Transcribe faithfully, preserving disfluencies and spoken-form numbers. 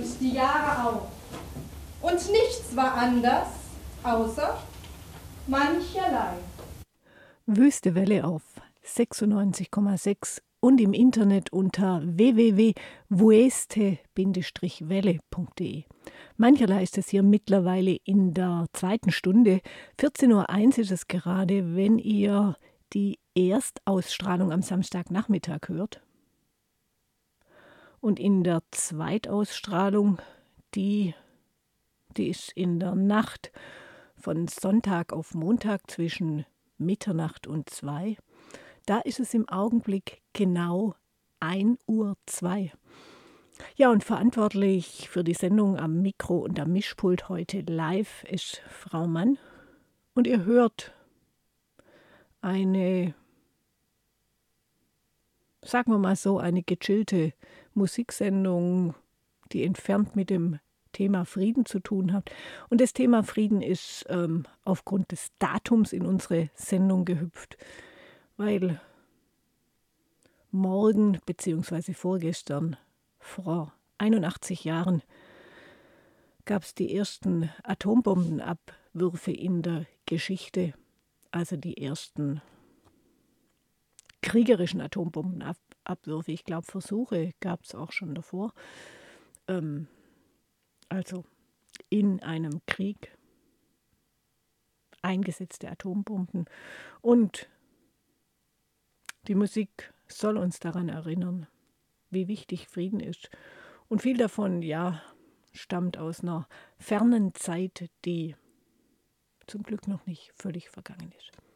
die Jahre auch. Und nichts war anders, außer mancherlei. Wüstewelle auf sechsundneunzig Komma sechs und im Internet unter w w w punkt wueste welle punkt de. Mancherlei ist es hier mittlerweile in der zweiten Stunde. vierzehn Uhr eins ist es gerade, wenn ihr die Erstausstrahlung am Samstagnachmittag hört. Und in der Zweitausstrahlung, die, die ist in der Nacht von Sonntag auf Montag zwischen Mitternacht und zwei. Da ist es im Augenblick genau ein Uhr zwei. Ja, und verantwortlich für die Sendung am Mikro und am Mischpult heute live ist Frau Mann. Und ihr hört eine, sagen wir mal so, eine gechillte Musiksendung, die entfernt mit dem Thema Frieden zu tun hat. Und das Thema Frieden ist ähm, aufgrund des Datums in unsere Sendung gehüpft, weil morgen bzw. vorgestern, vor einundachtzig Jahren, gab es die ersten Atombombenabwürfe in der Geschichte, also die ersten kriegerischen Atombombenabwürfe. Ich glaube, Versuche gab es auch schon davor. Ähm, also in einem Krieg eingesetzte Atombomben. Und die Musik soll uns daran erinnern, wie wichtig Frieden ist. Und viel davon, ja, stammt aus einer fernen Zeit, die zum Glück noch nicht völlig vergangen ist.